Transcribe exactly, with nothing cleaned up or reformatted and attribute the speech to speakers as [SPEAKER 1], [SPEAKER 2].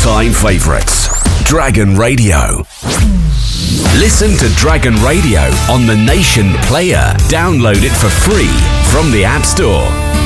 [SPEAKER 1] all-time favourites. Dragon Radio. Listen to Dragon Radio on the Nation Player. Download it for free from the App Store.